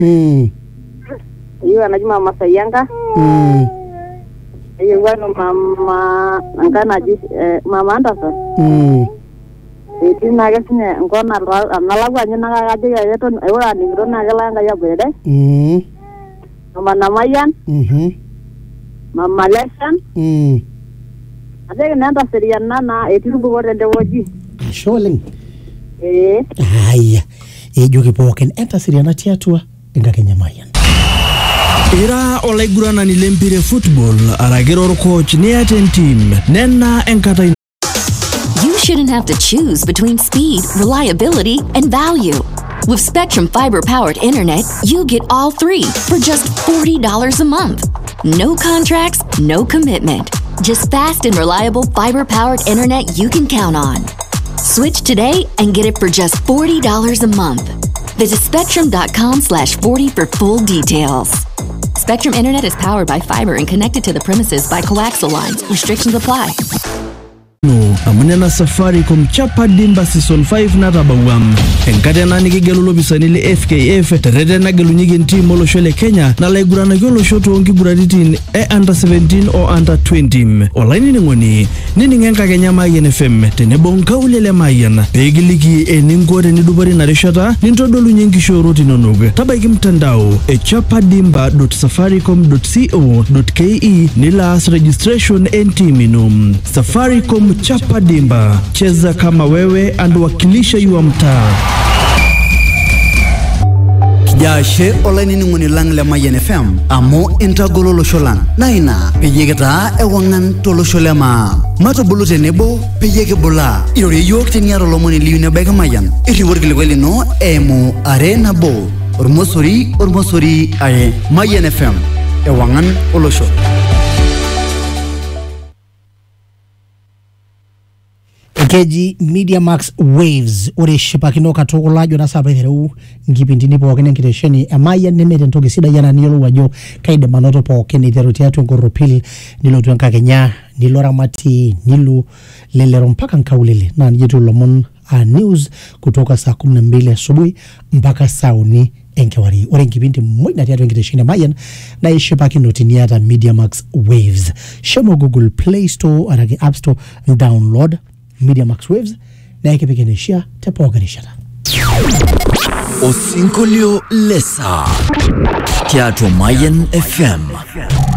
Iyo anaji mama Sayanga. Iyo wano mama nganaji mama Anderson. Tina gasine ngona nalagwa nyina gaje yeto ewa ningro nagalanga ya bede. Mama Namayan. Mama Leshan. Ade nenda seriana na etirugo worde woji. Sholing. Aya. Ejoki poken enta seriana tiatua inga Kenya Mayan. Ira olaigurana ni lempire football aragero coach ni aten team nena enkata. You shouldn't have to choose between speed, reliability, and value. With Spectrum fiber-powered internet, you get all three for just $40 a month. No contracts, no commitment. Just fast and reliable fiber-powered internet you can count on. Switch today and get it for just $40 a month. Visit spectrum.com/40 for full details. Spectrum Internet is powered by fiber and connected to the premises by coaxial lines. Restrictions apply. No, amunena Safaricom chapa dimba season 5 natabawam. Enkate nani kigelulo bisanili FKF terete nagelu nyigin team oloshole Kenya na laigurana gyolo shoto ongiguraritin under 17 or under 20. Olaini ningoni, nini ngenka Kenya Mayan FM tenebo nkaulele Mayan pegiliki eningore nidubari na reshata nintodolu nyengisho tinonog. Tabaiki mtandao chapadimba.safaricom.co.ke nilas registration entiminum. Safaricom chapa dimba, cheza kama wewe wakilisha yuwa mtaa. Kijashe olaini ninguni lang le Mayan FM amo intagololo sholan naina peyegeta ewangan tolo sholema mato bulute nebo peyege bola irori yok teniaro lomoni liune bega Mayan iri worgile wele no emo arena bo ormosori aye Mayan FM ewangan olosho. Keji Media Max Waves ore shipakino katokolajo na saba ithereu ngipindini pookin enkitesheni Mayan nemete ntoki sidai yana niyiolou ajo kaidim anoto pookin iteru tiatua enkoropil nilotu enkakenya nilo ramati nilo lelero mpaka nkaulele na nijetu lomon news kutoka saa 12 asubuhi mpaka saa 4 enkewari ore ngipindi moja tiatua enkitesheni Mayan na ishipakino tiniata Media Max Waves shemo Google Play Store arake App Store download Media Max Waves na ikipiganisha tepo organishata. Osinkolio Lesa Teatro Mayan FM.